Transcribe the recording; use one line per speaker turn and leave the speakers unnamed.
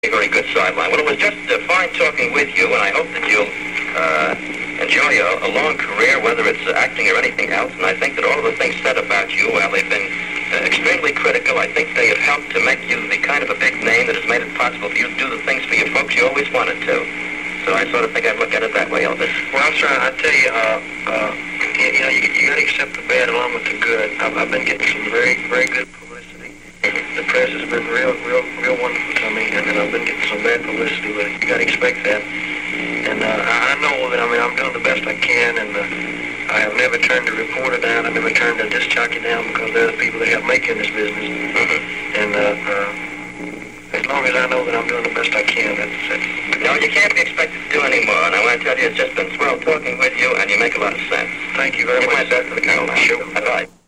very good sideline. Well, it was just fine talking with you, and I hope that you'll enjoy a long career, whether it's acting or anything else. And I think that all of the things said about you, well, they've been extremely critical. I think they have helped to make you the kind of a big name that has made it possible for you to do the things for your folks you always wanted to. So I sort of think I'd look at it that way, Elvis.
Well, I'm trying. I tell you, you got to accept the bad along with the good. I've been getting some very, very good publicity. The press has been real wonderful to me, and I've been getting some bad publicity with it. You got to expect that. And I know that. I mean, I'm doing the best I can, and I have never turned a reporter down. I've never turned a disc jockey down because they're the people that help make in this business. And as long as I know that I'm doing the best I can, that's it.
No, you can't be expected to do any more. And I want to tell you, it's just been swell talking with you, and you make a lot of sense.
Thank you very much.
Give my best to the Colonel.
Sure.
Bye-bye.